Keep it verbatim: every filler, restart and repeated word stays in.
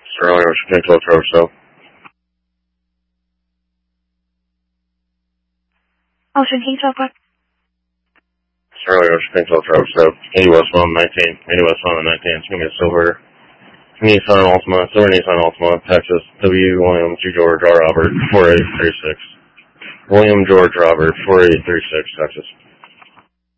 Sterling Ocean Control Trevor South. Ocean King twelve Park. Sterling Ocean Control Trevor South. eighty West one nineteen. eighty West one nineteen. It's going to be a silver Nissan Altima. Silver Nissan Altima. Texas. W. William G. George R. Robert. four eight three six. William George Robert. four eight three six. Texas.